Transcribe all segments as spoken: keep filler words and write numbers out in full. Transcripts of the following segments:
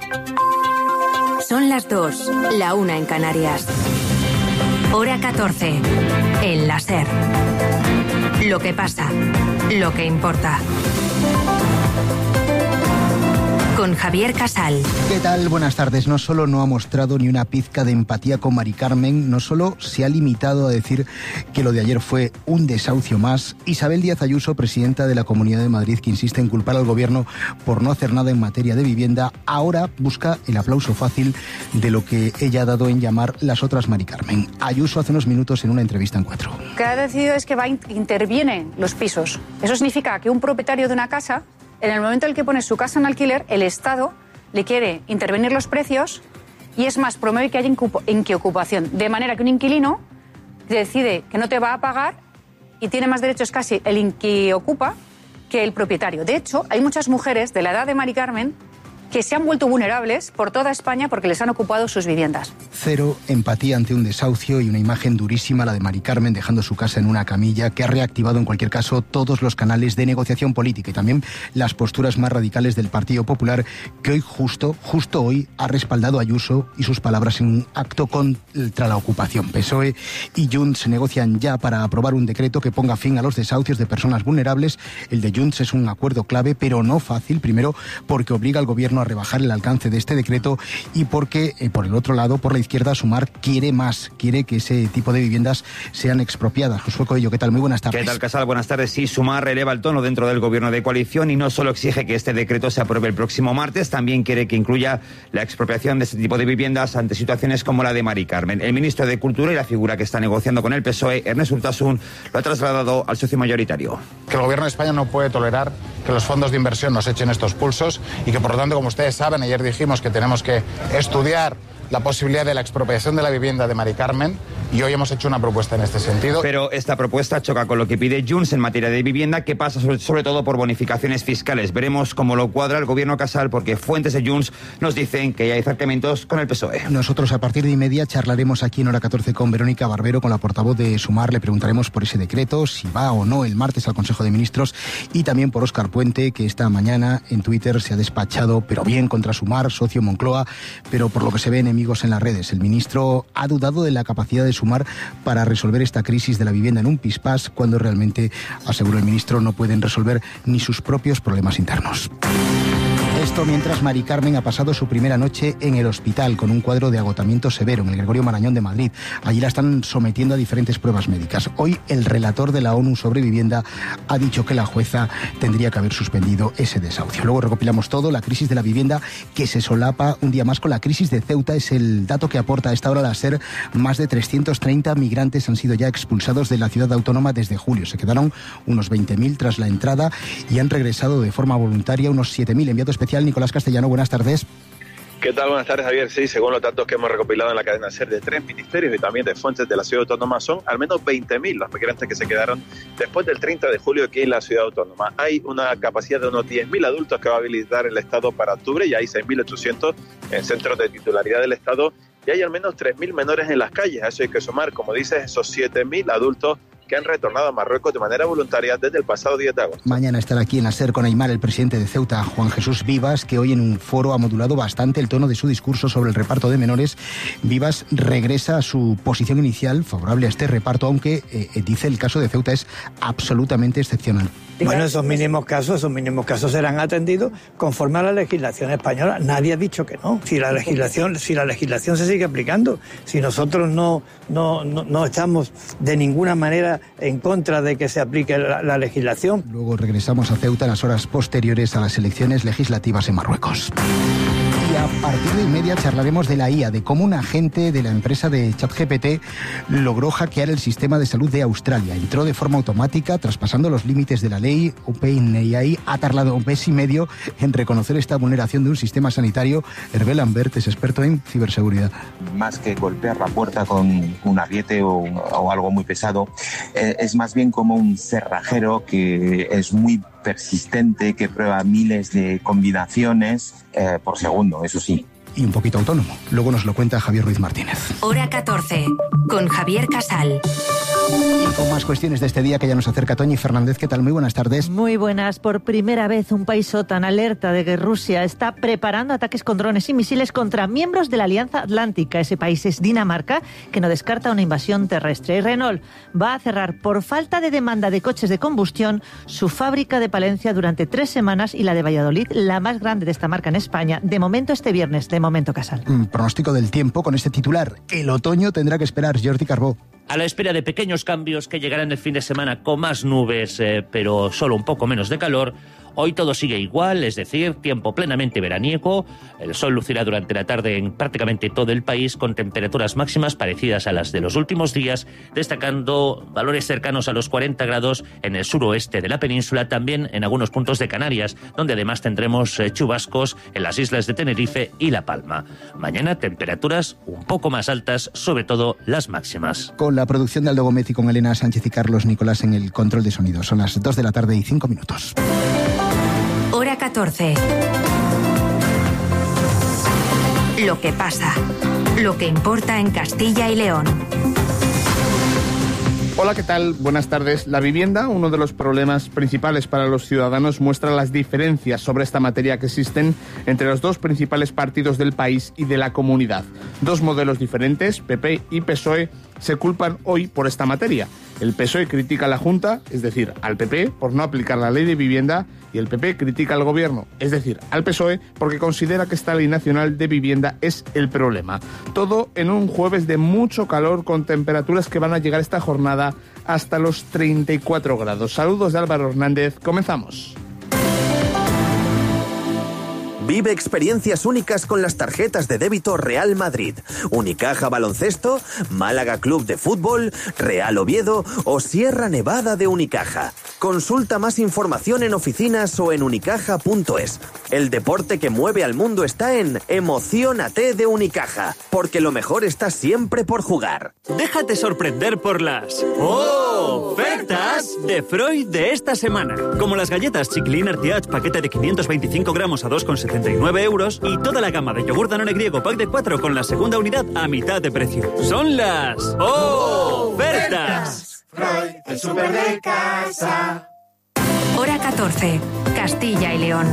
Son las dos, la una en Canarias. Hora catorce, en la SER. Lo que pasa, lo que importa. Con Javier Casal. ¿Qué tal? Buenas tardes. No solo no ha mostrado ni una pizca de empatía con Mari Carmen, no solo se ha limitado a decir que lo de ayer fue un desahucio más. Isabel Díaz Ayuso, presidenta de la Comunidad de Madrid, que insiste en culpar al gobierno por no hacer nada en materia de vivienda, ahora busca el aplauso fácil de lo que ella ha dado en llamar las otras Mari Carmen. Ayuso hace unos minutos en una entrevista en Cuatro. Lo que ha decidido es que va interviene los pisos. Eso significa que un propietario de una casa, en el momento en el que pone su casa en alquiler, el Estado le quiere intervenir los precios y es más, promueve que haya inquiocupación. De manera que un inquilino decide que no te va a pagar y tiene más derechos casi el inquiocupa que el propietario. De hecho, hay muchas mujeres de la edad de Mari Carmen que se han vuelto vulnerables por toda España porque les han ocupado sus viviendas. Cero empatía ante un desahucio y una imagen durísima, la de Mari Carmen dejando su casa en una camilla, que ha reactivado en cualquier caso todos los canales de negociación política y también las posturas más radicales del Partido Popular, que hoy justo, justo hoy ha respaldado a Ayuso y sus palabras en un acto contra la ocupación. P S O E y Junts se negocian ya para aprobar un decreto que ponga fin a los desahucios de personas vulnerables. El de Junts es un acuerdo clave, pero no fácil, primero porque obliga al gobierno a rebajar el alcance de este decreto y porque, eh, por el otro lado, por la izquierda, Sumar quiere más, quiere que ese tipo de viviendas sean expropiadas. Josué Coello, ¿qué tal? Muy buenas tardes. ¿Qué tal, Casal? Buenas tardes. Sí, Sumar eleva el tono dentro del gobierno de coalición y no solo exige que este decreto se apruebe el próximo martes, también quiere que incluya la expropiación de este tipo de viviendas ante situaciones como la de Mari Carmen. El ministro de Cultura y la figura que está negociando con el P S O E, Ernest Urtasun, lo ha trasladado al socio mayoritario. Que el gobierno de España no puede tolerar que los fondos de inversión nos echen estos pulsos y que, por lo tanto, como ustedes saben, ayer dijimos que tenemos que estudiar la posibilidad de la expropiación de la vivienda de Mari Carmen y hoy hemos hecho una propuesta en este sentido. Pero esta propuesta choca con lo que pide Junts en materia de vivienda, que pasa sobre, sobre todo por bonificaciones fiscales. Veremos cómo lo cuadra el gobierno Casal, porque fuentes de Junts nos dicen que ya hay acercamientos con el P S O E. Nosotros a partir de inmedia charlaremos aquí en Hora catorce con Verónica Barbero, con la portavoz de Sumar. Le preguntaremos por ese decreto, si va o no el martes al Consejo de Ministros, y también por Óscar Puente, que esta mañana en Twitter se ha despachado, pero bien, contra Sumar, socio Moncloa, pero por lo que se ve enemigos en las redes. El ministro ha dudado de la capacidad de Sumar para resolver esta crisis de la vivienda en un pispás, cuando realmente, aseguró el ministro, no pueden resolver ni sus propios problemas internos. Esto mientras Mari Carmen ha pasado su primera noche en el hospital con un cuadro de agotamiento severo en el Gregorio Marañón de Madrid. Allí la están sometiendo a diferentes pruebas médicas. Hoy el relator de la ONU sobre vivienda ha dicho que la jueza tendría que haber suspendido ese desahucio. Luego recopilamos todo, la crisis de la vivienda que se solapa un día más con la crisis de Ceuta. Es el dato que aporta a esta hora la SER. Más de trescientos treinta migrantes han sido ya expulsados de la ciudad autónoma desde julio. Se quedaron unos veinte mil tras la entrada y han regresado de forma voluntaria unos siete mil. Enviado especial Nicolás Castellano, buenas tardes. ¿Qué tal? Buenas tardes, Javier. Sí, según los datos que hemos recopilado en la cadena SER de tres ministerios y también de fuentes de la ciudad autónoma, son al menos veinte mil los migrantes que se quedaron después del treinta de julio aquí en la ciudad autónoma. Hay una capacidad de unos diez mil adultos que va a habilitar el Estado para octubre y hay seis mil ochocientos en centros de titularidad del Estado y hay al menos tres mil menores en las calles. A eso hay que sumar, como dices, esos siete mil adultos que han retornado a Marruecos de manera voluntaria desde el pasado diez de agosto. Mañana estará aquí en la SER con Aymar el presidente de Ceuta, Juan Jesús Vivas, que hoy en un foro ha modulado bastante el tono de su discurso sobre el reparto de menores. Vivas regresa a su posición inicial favorable a este reparto, aunque eh, dice el caso de Ceuta es absolutamente excepcional. Bueno, esos mínimos casos, esos mínimos casos serán atendidos conforme a la legislación española. Nadie ha dicho que no. Si la legislación, si la legislación se sigue aplicando, si nosotros no, no, no, no estamos de ninguna manera en contra de que se aplique la, la legislación. Luego regresamos a Ceuta en las horas posteriores a las elecciones legislativas en Marruecos. Y a partir de inmedia charlaremos de la I A, de cómo un agente de la empresa de ChatGPT logró hackear el sistema de salud de Australia. Entró de forma automática, traspasando los límites de la ley. OpenAI ha tardado un mes y medio en reconocer esta vulneración de un sistema sanitario. Hervé Lambert es experto en ciberseguridad. Más que golpear la puerta con un ariete o, o algo muy pesado, eh, es más bien como un cerrajero que es muy persistente, que prueba miles de combinaciones eh, por segundo, eso sí. y un poquito autónomo. Luego nos lo cuenta Javier Ruiz Martínez. Hora catorce, con Javier Casal. Y con más cuestiones de este día que ya nos acerca Toñi Fernández. ¿Qué tal? Muy buenas tardes. Muy buenas. Por primera vez un país OTAN alerta de que Rusia está preparando ataques con drones y misiles contra miembros de la Alianza Atlántica. Ese país es Dinamarca, que no descarta una invasión terrestre. Y Renault va a cerrar por falta de demanda de coches de combustión su fábrica de Palencia durante tres semanas y la de Valladolid, la más grande de esta marca en España. De momento este viernes, de momento Casal. Mm, pronóstico del tiempo con este titular. El otoño tendrá que esperar. Jordi Carbó. A la espera de pequeños cambios que llegarán el fin de semana con más nubes, eh, pero solo un poco menos de calor, hoy todo sigue igual, es decir, tiempo plenamente veraniego. El sol lucirá durante la tarde en prácticamente todo el país con temperaturas máximas parecidas a las de los últimos días, destacando valores cercanos a los cuarenta grados en el suroeste de la península, también en algunos puntos de Canarias, donde además tendremos eh, chubascos en las islas de Tenerife y La Palma. Mañana temperaturas un poco más altas, sobre todo las máximas. Con la producción de Aldo Gómez y con Elena Sánchez y Carlos Nicolás en el control de sonido. Son las dos de la tarde y cinco minutos. Hora catorce. Lo que pasa, lo que importa en Castilla y León. Hola, ¿qué tal? Buenas tardes. La vivienda, uno de los problemas principales para los ciudadanos, muestra las diferencias sobre esta materia que existen entre los dos principales partidos del país y de la comunidad. Dos modelos diferentes, P P y P S O E, se culpan hoy por esta materia. El P S O E critica a la Junta, es decir, al P P, por no aplicar la ley de vivienda, y el P P critica al Gobierno, es decir, al P S O E, porque considera que esta ley nacional de vivienda es el problema. Todo en un jueves de mucho calor, con temperaturas que van a llegar esta jornada hasta los treinta y cuatro grados. Saludos de Álvaro Hernández, comenzamos. Vive experiencias únicas con las tarjetas de débito Real Madrid, Unicaja Baloncesto, Málaga Club de Fútbol, Real Oviedo o Sierra Nevada de Unicaja. Consulta más información en oficinas o en unicaja punto es. El deporte que mueve al mundo está en Emociónate de Unicaja, porque lo mejor está siempre por jugar. Déjate sorprender por las ofertas de Freud de esta semana. Como las galletas Chiquilín Artiach, paquete de quinientos veinticinco gramos a dos con setenta y nueve euros y toda la gama de yogur Danone griego pack de cuatro con la segunda unidad a mitad de precio. Son las ofertas. Freud, el súper de casa. Hora catorce, Castilla y León.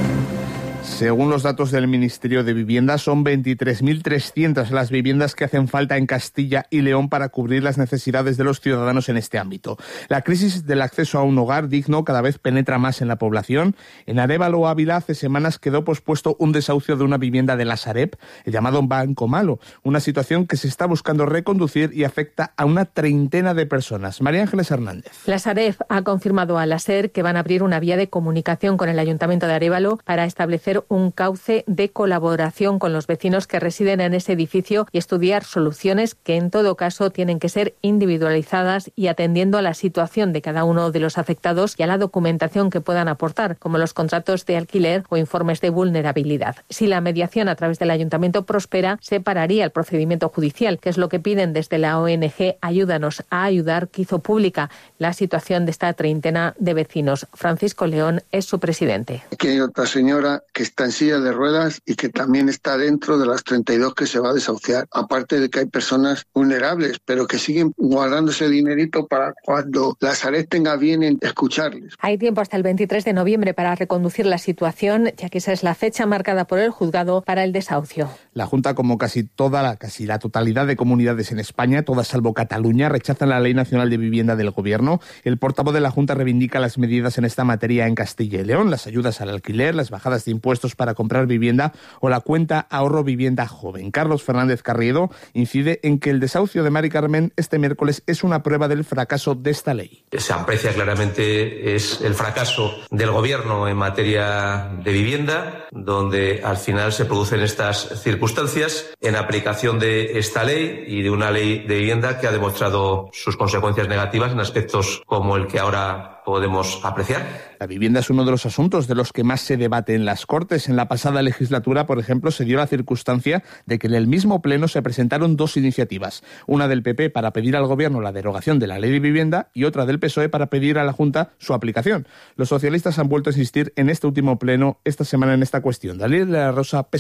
Según los datos del Ministerio de Vivienda, son veintitrés mil trescientas las viviendas que hacen falta en Castilla y León para cubrir las necesidades de los ciudadanos en este ámbito. La crisis del acceso a un hogar digno cada vez penetra más en la población. En Arévalo, Ávila, hace semanas quedó pospuesto un desahucio de una vivienda de la Sareb, el llamado Banco Malo, una situación que se está buscando reconducir y afecta a una treintena de personas. María Ángeles Hernández. La Sareb ha confirmado a la SER que van a abrir una vía de comunicación con el Ayuntamiento de Arévalo para establecer un cauce de colaboración con los vecinos que residen en ese edificio y estudiar soluciones que en todo caso tienen que ser individualizadas y atendiendo a la situación de cada uno de los afectados y a la documentación que puedan aportar, como los contratos de alquiler o informes de vulnerabilidad. Si la mediación a través del ayuntamiento prospera, se pararía el procedimiento judicial, que es lo que piden desde la O N G Ayúdanos a Ayudar, que hizo pública la situación de esta treintena de vecinos. Francisco León es su presidente. Aquí hay otra señora que está en silla de ruedas y que también está dentro de las treinta y dos que se va a desahuciar. Aparte de que hay personas vulnerables, pero que siguen guardándose dinerito para cuando la Sareb tenga bien en escucharles. Hay tiempo hasta el veintitrés de noviembre para reconducir la situación, ya que esa es la fecha marcada por el juzgado para el desahucio. La Junta, como casi toda la, casi la totalidad de comunidades en España, todas salvo Cataluña, rechazan la Ley Nacional de Vivienda del Gobierno. El portavoz de la Junta reivindica las medidas en esta materia en Castilla y León, las ayudas al alquiler, las bajadas de impuestos para comprar vivienda o la cuenta ahorro vivienda joven. Carlos Fernández Carriedo incide en que el desahucio de Mari Carmen este miércoles es una prueba del fracaso de esta ley. Se aprecia claramente es el fracaso del Gobierno en materia de vivienda, donde al final se producen estas circunstancias en aplicación de esta ley y de una ley de vivienda que ha demostrado sus consecuencias negativas en aspectos como el que ahora podemos apreciar. La vivienda es uno de los asuntos de los que más se debate en las Cortes. En la pasada legislatura, por ejemplo, se dio la circunstancia de que en el mismo pleno se presentaron dos iniciativas, una del P P para pedir al Gobierno la derogación de la Ley de Vivienda y otra del P S O E para pedir a la Junta su aplicación. Los socialistas han vuelto a insistir en este último pleno esta semana en esta cuestión. Daniel de la Rosa, P S O E.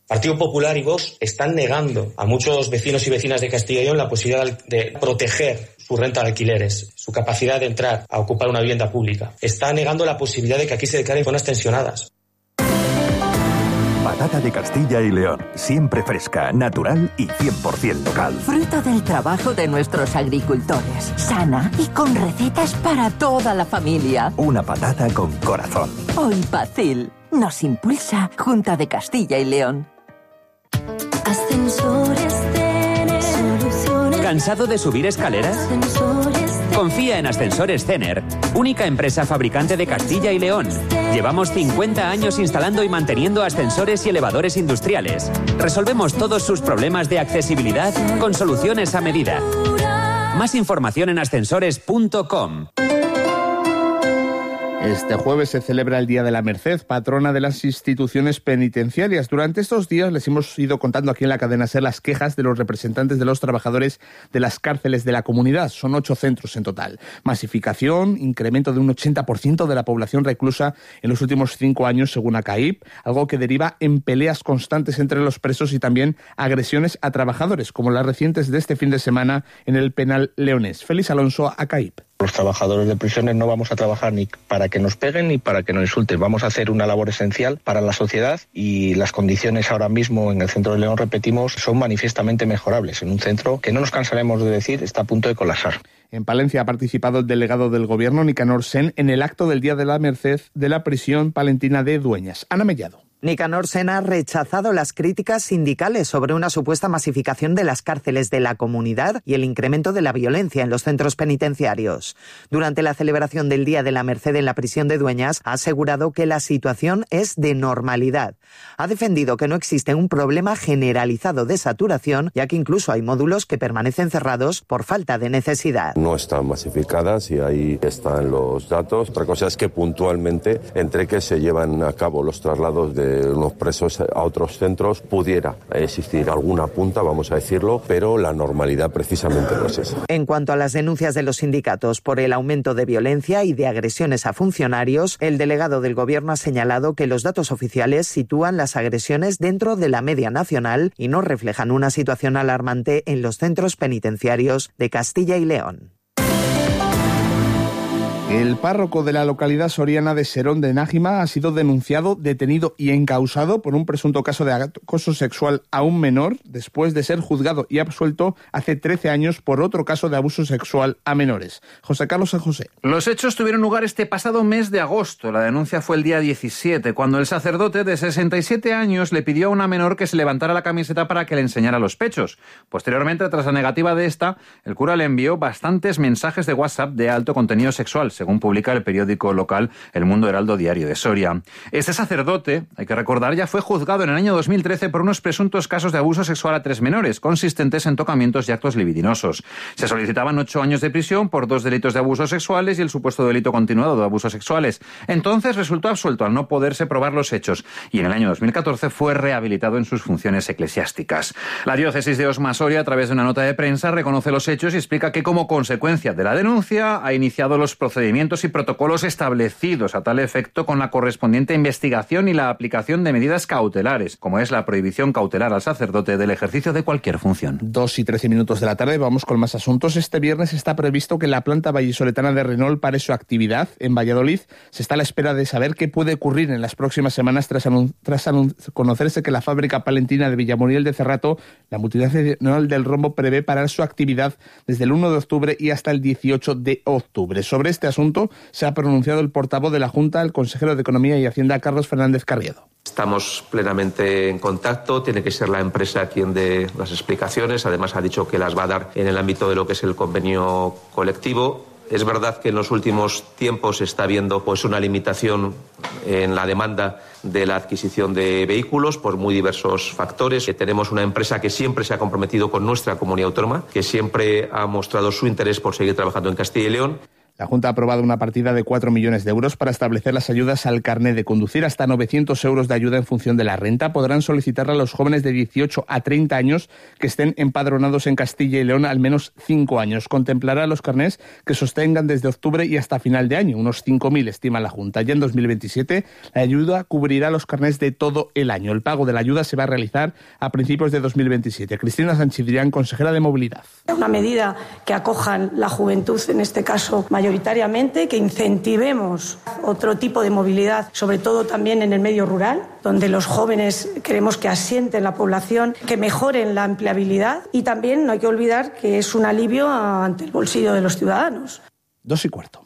Partido Popular y Vox están negando a muchos vecinos y vecinas de Castilla y León la posibilidad de proteger su renta de alquileres, su capacidad de entrar a ocupar una vivienda pública. Está negando la posibilidad de que aquí se declaren zonas tensionadas. Patata de Castilla y León, siempre fresca, natural y cien por ciento local. Fruto del trabajo de nuestros agricultores, sana y con recetas para toda la familia. Una patata con corazón. Hoy Pacil nos impulsa Junta de Castilla y León. Ascensores Cener. Soluciones. ¿Cansado de subir escaleras? Ascensores Cener. Confía en Ascensores Cener, única empresa fabricante de Castilla y León. Llevamos cincuenta años instalando y manteniendo ascensores y elevadores industriales. Resolvemos todos sus problemas de accesibilidad con soluciones a medida. Más información en ascensores punto com. Este jueves se celebra el Día de la Merced, patrona de las instituciones penitenciarias. Durante estos días les hemos ido contando aquí en la cadena SER las quejas de los representantes de los trabajadores de las cárceles de la comunidad. Son ocho centros en total. Masificación, incremento de un ochenta por ciento de la población reclusa en los últimos cinco años, según ACAIP, algo que deriva en peleas constantes entre los presos y también agresiones a trabajadores, como las recientes de este fin de semana en el penal leonés. Félix Alonso, ACAIP. Los trabajadores de prisiones no vamos a trabajar ni para que nos peguen ni para que nos insulten. Vamos a hacer una labor esencial para la sociedad y las condiciones ahora mismo en el centro de León, repetimos, son manifiestamente mejorables. En un centro que no nos cansaremos de decir está a punto de colapsar. En Palencia ha participado el delegado del Gobierno, Nicanor Sen, en el acto del Día de la Merced de la prisión palentina de Dueñas. Ana Mellado. Nicanor Sen ha rechazado las críticas sindicales sobre una supuesta masificación de las cárceles de la comunidad y el incremento de la violencia en los centros penitenciarios. Durante la celebración del Día de la Merced en la prisión de Dueñas, ha asegurado que la situación es de normalidad. Ha defendido que no existe un problema generalizado de saturación, ya que incluso hay módulos que permanecen cerrados por falta de necesidad. No están masificadas y ahí están los datos. Otra cosa es que puntualmente, entre que se llevan a cabo los traslados de unos presos a otros centros, pudiera existir alguna punta, vamos a decirlo, pero la normalidad precisamente no es esa. En cuanto a las denuncias de los sindicatos por el aumento de violencia y de agresiones a funcionarios, el delegado del Gobierno ha señalado que los datos oficiales sitúan las agresiones dentro de la media nacional y no reflejan una situación alarmante en los centros penitenciarios de Castilla y León. El párroco de la localidad soriana de Serón de Nájima ha sido denunciado, detenido y encausado por un presunto caso de acoso sexual a un menor, después de ser juzgado y absuelto hace trece años por otro caso de abuso sexual a menores. José Carlos San José. Los hechos tuvieron lugar este pasado mes de agosto. La denuncia fue el día diecisiete, cuando el sacerdote de sesenta y siete años le pidió a una menor que se levantara la camiseta para que le enseñara los pechos. Posteriormente, tras la negativa de esta, el cura le envió bastantes mensajes de WhatsApp de alto contenido sexual, según publica el periódico local El Mundo Heraldo Diario de Soria. Este sacerdote, hay que recordar, ya fue juzgado en el año dos mil trece por unos presuntos casos de abuso sexual a tres menores, consistentes en tocamientos y actos libidinosos. Se solicitaban ocho años de prisión por dos delitos de abusos sexuales y el supuesto delito continuado de abusos sexuales. Entonces resultó absuelto al no poderse probar los hechos y en el año dos mil catorce fue rehabilitado en sus funciones eclesiásticas. La diócesis de Osma Soria, a través de una nota de prensa, reconoce los hechos y explica que como consecuencia de la denuncia ha iniciado los procedimientos y protocolos establecidos a tal efecto con la correspondiente investigación y la aplicación de medidas cautelares, como es la prohibición cautelar al sacerdote del ejercicio de cualquier función. Dos y trece minutos de la tarde, vamos con más asuntos. Este viernes está previsto que la planta vallisoletana de Renault pare su actividad en Valladolid. Se está a la espera de saber qué puede ocurrir en las próximas semanas tras, anun- tras anun- conocerse que la fábrica palentina de Villamuriel de Cerrato, la multinacional del rombo, prevé parar su actividad desde el uno de octubre y hasta el dieciocho de octubre. Sobre este asunto se ha pronunciado el portavoz de la Junta, el consejero de Economía y Hacienda, Carlos Fernández Carriedo. Estamos plenamente en contacto, tiene que ser la empresa quien dé las explicaciones, además ha dicho que las va a dar en el ámbito de lo que es el convenio colectivo. Es verdad que en los últimos tiempos se está viendo pues una limitación en la demanda de la adquisición de vehículos por muy diversos factores. Que tenemos una empresa que siempre se ha comprometido con nuestra comunidad autónoma, que siempre ha mostrado su interés por seguir trabajando en Castilla y León. La Junta ha aprobado una partida de cuatro millones de euros para establecer las ayudas al carnet de conducir. Hasta novecientos euros de ayuda en función de la renta podrán solicitarla a los jóvenes de dieciocho a treinta años que estén empadronados en Castilla y León al menos cinco años. Contemplará los carnets que sostengan desde octubre y hasta final de año, unos cinco mil estima la Junta. Ya en dos mil veintisiete la ayuda cubrirá los carnets de todo el año. El pago de la ayuda se va a realizar a principios de dos mil veintisiete. Cristina Sanchidrián, consejera de Movilidad. Una medida que acojan la juventud, en este caso mayoritariamente, que incentivemos otro tipo de movilidad, sobre todo también en el medio rural, donde los jóvenes queremos que asienten la población, que mejoren la empleabilidad y también no hay que olvidar que es un alivio ante el bolsillo de los ciudadanos. Dos y cuarto.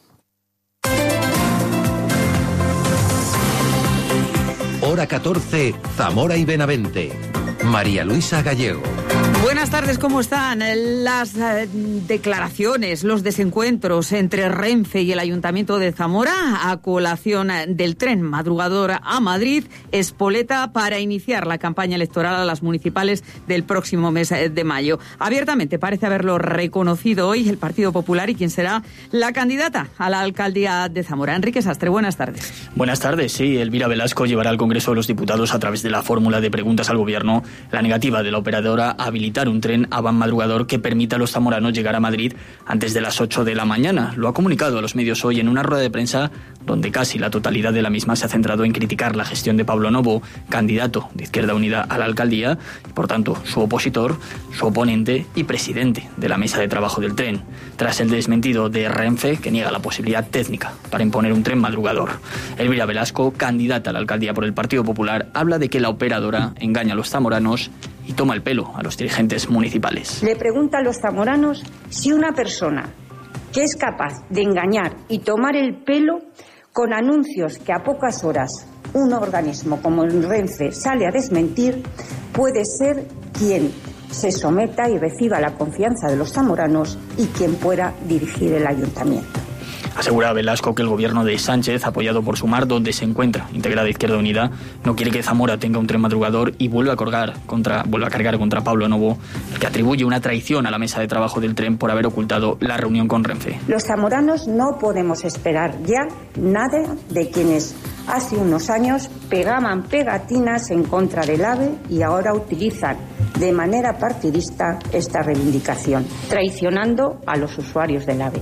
Hora catorce, Zamora y Benavente. María Luisa Gallego. Buenas tardes, ¿cómo están? Las eh, declaraciones, los desencuentros entre Renfe y el Ayuntamiento de Zamora a colación del tren madrugador a Madrid, espoleta para iniciar la campaña electoral a las municipales del próximo mes de mayo. Abiertamente parece haberlo reconocido hoy el Partido Popular y quien será la candidata a la alcaldía de Zamora. Enrique Sastre, buenas tardes. Buenas tardes, sí. Elvira Velasco llevará al Congreso de los Diputados a través de la fórmula de preguntas al Gobierno la negativa de la operadora a habilitar un tren a van madrugador que permita a los zamoranos llegar a Madrid antes de las ocho de la mañana. Lo ha comunicado a los medios hoy en una rueda de prensa donde casi la totalidad de la misma se ha centrado en criticar la gestión de Pablo Novo, candidato de Izquierda Unida a la alcaldía, y por tanto su opositor, su oponente y presidente de la mesa de trabajo del tren, tras el desmentido de Renfe, que niega la posibilidad técnica para imponer un tren madrugador. Elvira Velasco, candidata a la alcaldía por el Partido Popular, habla de que la operadora engaña a los zamoranos y toma el pelo a los dirigentes municipales. Le pregunta a los zamoranos si una persona que es capaz de engañar y tomar el pelo con anuncios que a pocas horas un organismo como el Renfe sale a desmentir, puede ser quien se someta y reciba la confianza de los zamoranos y quien pueda dirigir el ayuntamiento. Asegura Velasco que el gobierno de Sánchez, apoyado por Sumar, donde se encuentra integrada Izquierda Unida, no quiere que Zamora tenga un tren madrugador y vuelva a cargar contra, vuelva a cargar contra Pablo Novo, el que atribuye una traición a la mesa de trabajo del tren por haber ocultado la reunión con Renfe. Los zamoranos no podemos esperar ya nada de quienes hace unos años pegaban pegatinas en contra del AVE y ahora utilizan de manera partidista esta reivindicación, traicionando a los usuarios del AVE.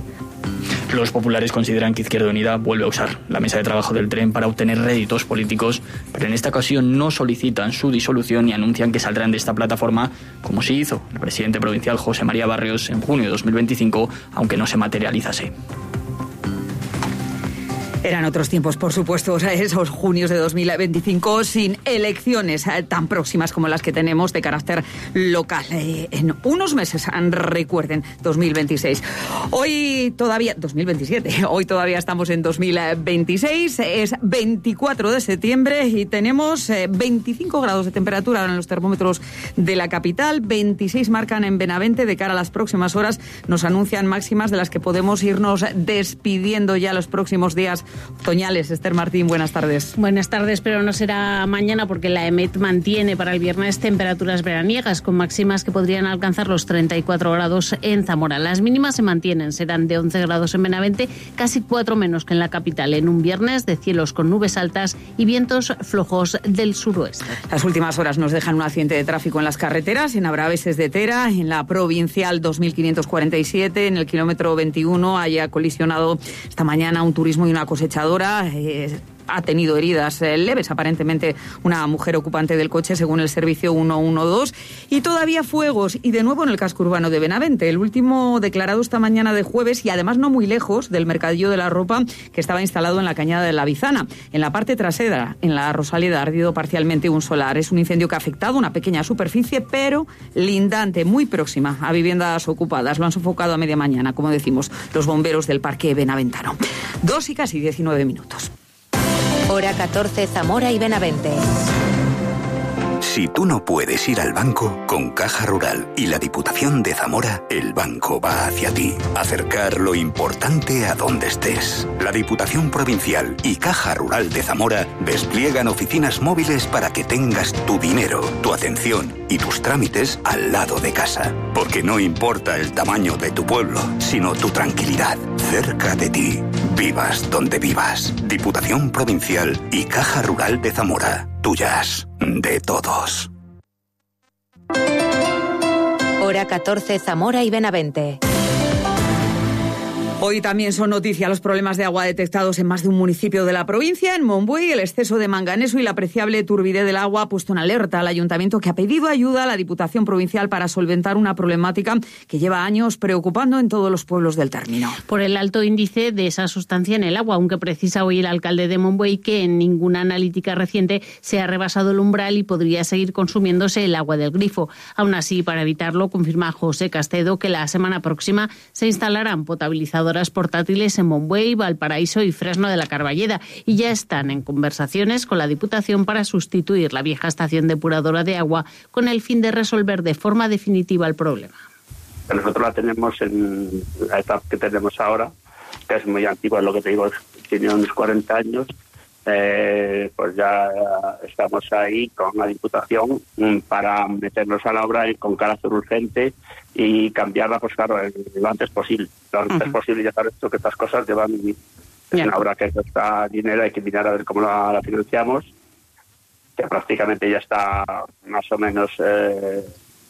Los populares consideran que Izquierda Unida vuelve a usar la mesa de trabajo del tren para obtener réditos políticos, pero en esta ocasión no solicitan su disolución y anuncian que saldrán de esta plataforma, como sí hizo el presidente provincial José María Barrios en junio de dos mil veinticinco, aunque no se materializase. Eran otros tiempos, por supuesto, esos junios de dos mil veinticinco sin elecciones tan próximas como las que tenemos de carácter local. En unos meses, recuerden, dos mil veintiséis. Hoy todavía, dos mil veintisiete, hoy todavía estamos en dos mil veintiséis, es veinticuatro de septiembre y tenemos veinticinco grados de temperatura en los termómetros de la capital, veintiséis marcan en Benavente. De cara a las próximas horas nos anuncian máximas de las que podemos irnos despidiendo ya los próximos días otoñales. Esther Martín, buenas tardes. Buenas tardes, pero no será mañana porque la EMET mantiene para el viernes temperaturas veraniegas con máximas que podrían alcanzar los treinta y cuatro grados en Zamora. Las mínimas se mantienen, serán de once grados en Benavente, casi cuatro menos que en la capital, en un viernes de cielos con nubes altas y vientos flojos del suroeste. Las últimas horas nos dejan un accidente de tráfico en las carreteras, en Abraveses de Tera, en la provincial dos mil quinientos cuarenta y siete, en el kilómetro veintiuno, haya colisionado esta mañana un turismo y una cosechadora. Eh, ha tenido heridas eh, leves, aparentemente una mujer ocupante del coche, según el servicio ciento doce. Y todavía fuegos, y de nuevo en el casco urbano de Benavente. El último declarado esta mañana de jueves, y además no muy lejos del mercadillo de la ropa que estaba instalado en la cañada de la Bizana. En la parte trasera, en la Rosaleda, ha ardido parcialmente un solar. Es un incendio que ha afectado una pequeña superficie, pero lindante, muy próxima a viviendas ocupadas. Lo han sofocado a media mañana, como decimos, los bomberos del Parque Benaventano. Dos y casi diecinueve minutos. Hora catorce, Zamora y Benavente. Si tú no puedes ir al banco, con Caja Rural y la Diputación de Zamora, el banco va hacia ti. Acercar lo importante a donde estés. La Diputación Provincial y Caja Rural de Zamora despliegan oficinas móviles para que tengas tu dinero, tu atención y tus trámites al lado de casa. Porque no importa el tamaño de tu pueblo, sino tu tranquilidad, cerca de ti. Vivas donde vivas. Diputación Provincial y Caja Rural de Zamora. Tuyas, de todos. Hora catorce, Zamora y Benavente. Hoy también son noticia los problemas de agua detectados en más de un municipio de la provincia. En Monbuey, el exceso de manganeso y la apreciable turbidez del agua ha puesto en alerta al ayuntamiento, que ha pedido ayuda a la Diputación Provincial para solventar una problemática que lleva años preocupando en todos los pueblos del término. Por el alto índice de esa sustancia en el agua, aunque precisa hoy el alcalde de Monbuey que en ninguna analítica reciente se ha rebasado el umbral y podría seguir consumiéndose el agua del grifo. Aún así, para evitarlo, confirma José Castedo que la semana próxima se instalarán potabilizadores portátiles en Monbuey, Valparaíso y Fresno de la Carballeda, y ya están en conversaciones con la Diputación para sustituir la vieja estación depuradora de agua con el fin de resolver de forma definitiva el problema. Nosotros la tenemos en la etapa que tenemos ahora, que es muy antigua, lo que te digo, tiene unos cuarenta años. Eh, pues ya estamos ahí con la Diputación para meternos a la obra con carácter urgente y cambiarla, pues claro, lo antes posible. Lo antes uh-huh. posible, ya sabes tú que estas cosas llevan... Es yeah. una obra que cuesta dinero, hay que mirar a ver cómo la, la financiamos, que prácticamente ya está más o menos eh,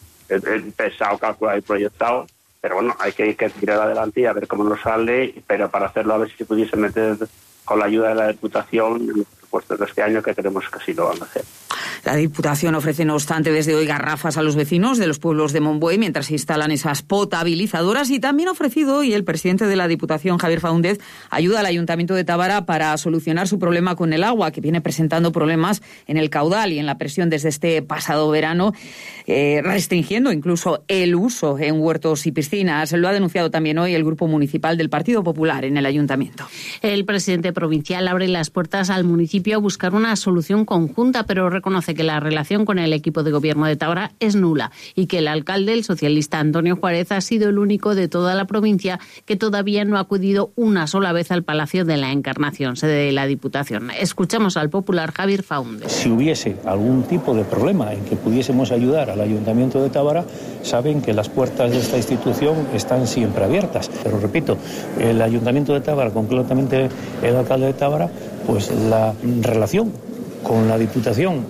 pensado, calculado y proyectado, pero bueno, hay que, hay que tirar adelante y a ver cómo nos sale, pero para hacerlo a ver si se pudiese meter con la ayuda de la Diputación en los presupuestos de este año, que creemos que sí lo van a hacer. La Diputación ofrece, no obstante, desde hoy garrafas a los vecinos de los pueblos de Monbuey mientras se instalan esas potabilizadoras, y también ha ofrecido hoy el presidente de la Diputación, Javier Faúndez, ayuda al Ayuntamiento de Tábara para solucionar su problema con el agua, que viene presentando problemas en el caudal y en la presión desde este pasado verano, eh, restringiendo incluso el uso en huertos y piscinas. Lo ha denunciado también hoy el Grupo Municipal del Partido Popular en el Ayuntamiento. El presidente provincial abre las puertas al municipio a buscar una solución conjunta, pero reconoce que la relación con el equipo de gobierno de Tábara es nula y que el alcalde, el socialista Antonio Juárez, ha sido el único de toda la provincia que todavía no ha acudido una sola vez al Palacio de la Encarnación, sede de la Diputación. Escuchamos al popular Javier Faúndez. Si hubiese algún tipo de problema en que pudiésemos ayudar al Ayuntamiento de Tábara, saben que las puertas de esta institución están siempre abiertas. Pero repito, el Ayuntamiento de Tábara, concretamente el alcalde de Tábara, pues la relación con la Diputación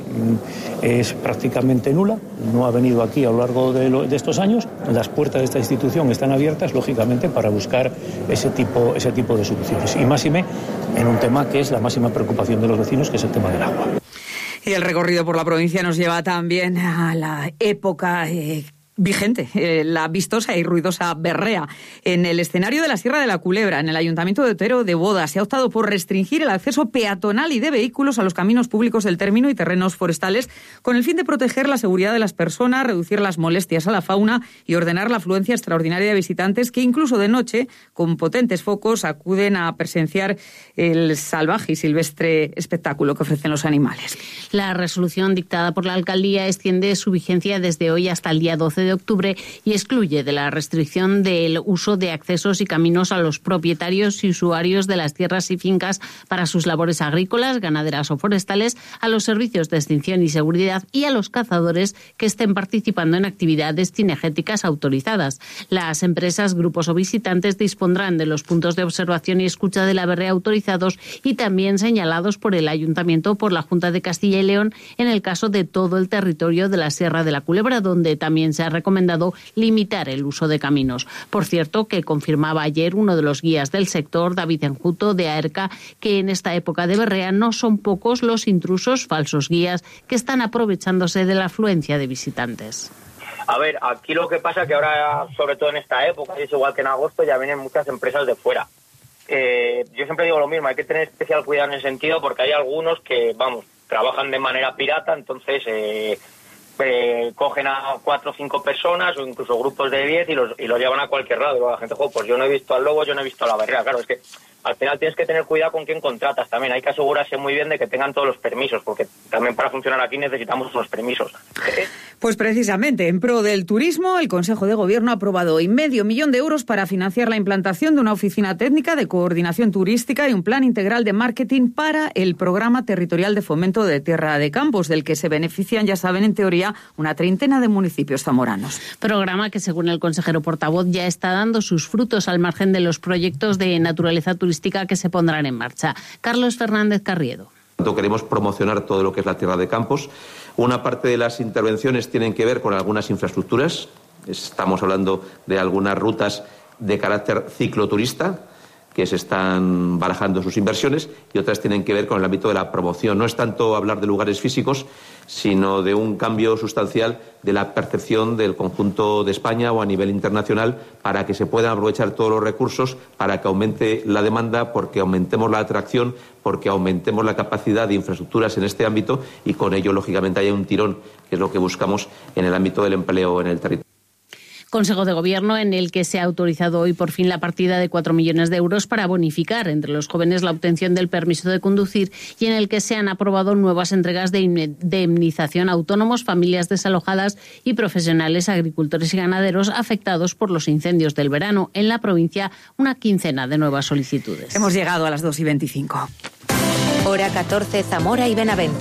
es prácticamente nula, no ha venido aquí a lo largo de, lo, de estos años. Las puertas de esta institución están abiertas, lógicamente, para buscar ese tipo, ese tipo de soluciones. Y máxime en un tema que es la máxima preocupación de los vecinos, que es el tema del agua. Y el recorrido por la provincia nos lleva también a la época eh, vigente, eh, la vistosa y ruidosa berrea. En el escenario de la Sierra de la Culebra, en el Ayuntamiento de Otero de Boda, se ha optado por restringir el acceso peatonal y de vehículos a los caminos públicos del término y terrenos forestales, con el fin de proteger la seguridad de las personas, reducir las molestias a la fauna y ordenar la afluencia extraordinaria de visitantes que incluso de noche, con potentes focos, acuden a presenciar el salvaje y silvestre espectáculo que ofrecen los animales. La resolución dictada por la alcaldía extiende su vigencia desde hoy hasta el día doce de octubre y excluye de la restricción del uso de accesos y caminos a los propietarios y usuarios de las tierras y fincas para sus labores agrícolas, ganaderas o forestales, a los servicios de extinción y seguridad y a los cazadores que estén participando en actividades cinegéticas autorizadas. Las empresas, grupos o visitantes dispondrán de los puntos de observación y escucha de la berrea autorizados y también señalados por el Ayuntamiento, por la Junta de Castilla y León, en el caso de todo el territorio de la Sierra de la Culebra, donde también se ha recomendado limitar el uso de caminos. Por cierto, que confirmaba ayer uno de los guías del sector, David Enjuto, de AERCA, que en esta época de berrea no son pocos los intrusos, falsos guías, que están aprovechándose de la afluencia de visitantes. A ver, aquí lo que pasa es que ahora, sobre todo en esta época, es igual que en agosto, ya vienen muchas empresas de fuera. Eh, yo siempre digo lo mismo, hay que tener especial cuidado en ese sentido porque hay algunos que, vamos, trabajan de manera pirata, entonces... Eh, eh, cogen a cuatro o cinco personas o incluso grupos de diez y los, y los llevan a cualquier lado. Y la gente, jo, pues yo no he visto al lobo, yo no he visto a la barrera. Claro, es que al final tienes que tener cuidado con quién contratas también. Hay que asegurarse muy bien de que tengan todos los permisos, porque también para funcionar aquí necesitamos unos permisos. Pues precisamente, en pro del turismo, el Consejo de Gobierno ha aprobado hoy medio millón de euros para financiar la implantación de una oficina técnica de coordinación turística y un plan integral de marketing para el programa territorial de fomento de Tierra de Campos, del que se benefician, ya saben, en teoría, una treintena de municipios zamoranos. Programa que, según el consejero portavoz, ya está dando sus frutos al margen de los proyectos de naturaleza turística que se pondrán en marcha. Carlos Fernández Carriedo. Queremos promocionar todo lo que es la Tierra de Campos. Una parte de las intervenciones tienen que ver con algunas infraestructuras. Estamos hablando de algunas rutas de carácter cicloturista que se están barajando sus inversiones, y otras tienen que ver con el ámbito de la promoción. No es tanto hablar de lugares físicos, sino de un cambio sustancial de la percepción del conjunto de España o a nivel internacional, para que se puedan aprovechar todos los recursos, para que aumente la demanda, porque aumentemos la atracción, porque aumentemos la capacidad de infraestructuras en este ámbito, y con ello, lógicamente, haya un tirón, que es lo que buscamos en el ámbito del empleo en el territorio. Consejo de Gobierno en el que se ha autorizado hoy por fin la partida de cuatro millones de euros para bonificar entre los jóvenes la obtención del permiso de conducir, y en el que se han aprobado nuevas entregas de indemnización a autónomos, familias desalojadas y profesionales agricultores y ganaderos afectados por los incendios del verano. En la provincia, una quincena de nuevas solicitudes. Hemos llegado a las dos y veinticinco. Hora catorce, Zamora y Benavente.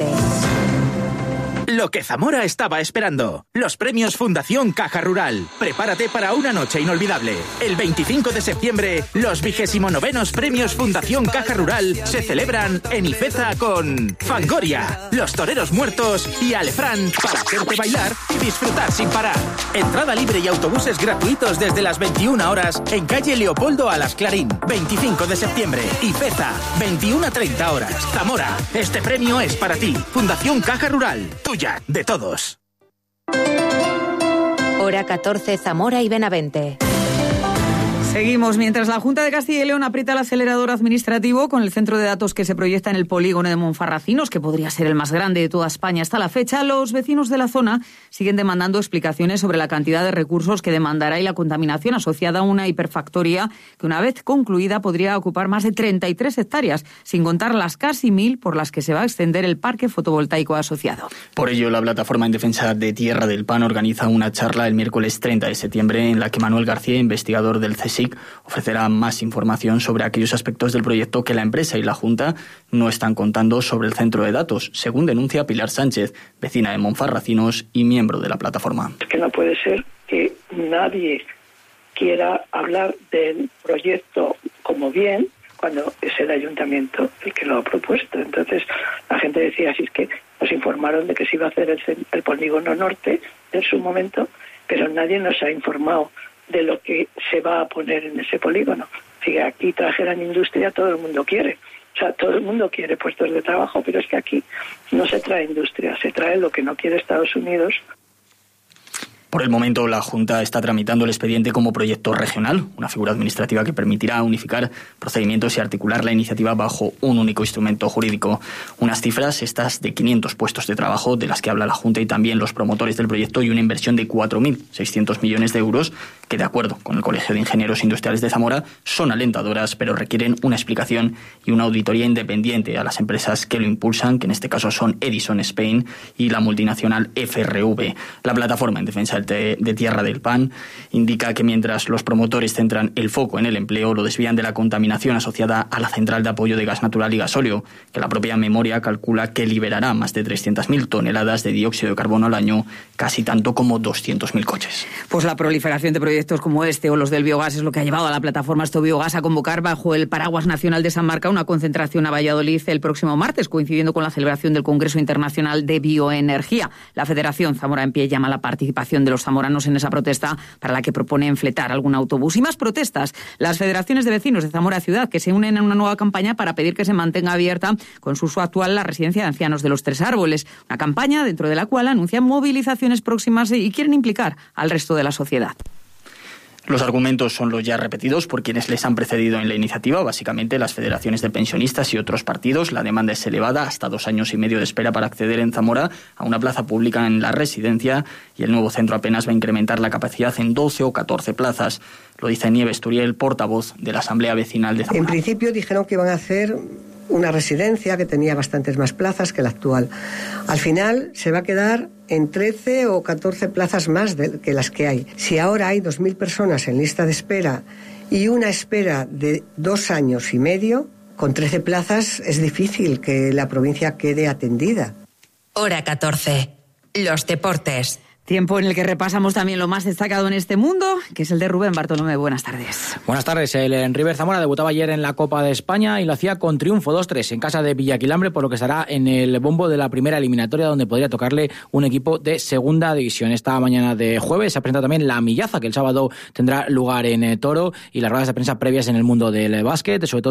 Lo que Zamora estaba esperando. Los premios Fundación Caja Rural. Prepárate para una noche inolvidable. El veinticinco de septiembre, los vigésimo novenos premios Fundación Caja Rural se celebran en Ifeza con Fangoria, Los Toreros Muertos y Alefrán, para hacerte bailar y disfrutar sin parar. Entrada libre y autobuses gratuitos desde las veintiuna horas en calle Leopoldo Alas Clarín. veinticinco de septiembre, Ifeza, veintiuna treinta horas. Zamora, este premio es para ti. Fundación Caja Rural. Ya, de todos. Hora catorce, Zamora y Benavente. Seguimos. Mientras la Junta de Castilla y León aprieta el acelerador administrativo con el centro de datos que se proyecta en el polígono de Monfarracinos, que podría ser el más grande de toda España hasta la fecha, los vecinos de la zona siguen demandando explicaciones sobre la cantidad de recursos que demandará y la contaminación asociada a una hiperfactoría que, una vez concluida, podría ocupar más de treinta y tres hectáreas, sin contar las casi mil por las que se va a extender el parque fotovoltaico asociado. Por ello, la Plataforma en Defensa de Tierra del Pan organiza una charla el miércoles treinta de septiembre en la que Manuel García, investigador del C S I C, ofrecerá más información sobre aquellos aspectos del proyecto que la empresa y la Junta no están contando sobre el centro de datos, según denuncia Pilar Sánchez, vecina de Monfarracinos y miembro de la plataforma. Es que no puede ser que nadie quiera hablar del proyecto como bien cuando es el ayuntamiento el que lo ha propuesto. Entonces la gente decía, así es que nos informaron de que se iba a hacer el, el polígono norte en su momento, pero nadie nos ha informado de lo que se va a poner en ese polígono. Si aquí trajeran industria, todo el mundo quiere. O sea, todo el mundo quiere puestos de trabajo, pero es que aquí no se trae industria, se trae lo que no quiere Estados Unidos. Por el momento, la Junta está tramitando el expediente como proyecto regional, una figura administrativa que permitirá unificar procedimientos y articular la iniciativa bajo un único instrumento jurídico. Unas cifras, estas de quinientos puestos de trabajo, de las que habla la Junta y también los promotores del proyecto, y una inversión de cuatro mil seiscientos millones de euros, que, de acuerdo con el Colegio de Ingenieros Industriales de Zamora, son alentadoras, pero requieren una explicación y una auditoría independiente a las empresas que lo impulsan, que en este caso son Edison Spain y la multinacional F R V. La Plataforma en Defensa de, de Tierra del Pan indica que mientras los promotores centran el foco en el empleo, lo desvían de la contaminación asociada a la central de apoyo de gas natural y gasóleo, que la propia memoria calcula que liberará más de trescientas mil toneladas de dióxido de carbono al año, casi tanto como doscientos mil coches. Pues la proliferación de proyectos como este o los del biogás es lo que ha llevado a la plataforma Esto Biogás a convocar bajo el paraguas nacional de San Marca una concentración a Valladolid el próximo martes, coincidiendo con la celebración del Congreso Internacional de Bioenergía. La Federación Zamora en Pie llama a la participación de los zamoranos en esa protesta, para la que propone enfletar algún autobús. Y más protestas. Las federaciones de vecinos de Zamora Ciudad, que se unen en una nueva campaña para pedir que se mantenga abierta con su uso actual la residencia de ancianos de los Tres Árboles. Una campaña dentro de la cual anuncian movilizaciones próximas y quieren implicar al resto de la sociedad. Los argumentos son los ya repetidos por quienes les han precedido en la iniciativa, básicamente las federaciones de pensionistas y otros partidos. La demanda es elevada, hasta dos años y medio de espera para acceder en Zamora a una plaza pública en la residencia, y el nuevo centro apenas va a incrementar la capacidad en doce o catorce plazas. Lo dice Nieves Turiel, portavoz de la Asamblea Vecinal de Zamora. En principio dijeron que iban a hacer una residencia que tenía bastantes más plazas que la actual. Al final se va a quedar en trece o catorce plazas más de, que las que hay. Si ahora hay dos mil personas en lista de espera y una espera de dos años y medio, con trece plazas es difícil que la provincia quede atendida. Hora catorce. Los deportes. Tiempo en el que repasamos también lo más destacado en este mundo, que es el de Rubén Bartolomé. Buenas tardes. Buenas tardes. El River Zamora debutaba ayer en la Copa de España y lo hacía con triunfo dos tres en casa de Villaquilambre, por lo que estará en el bombo de la primera eliminatoria, donde podría tocarle un equipo de segunda división. Esta mañana de jueves se ha presentado también la Millaza, que el sábado tendrá lugar en Toro, y las ruedas de prensa previas en el mundo del básquet, sobre todo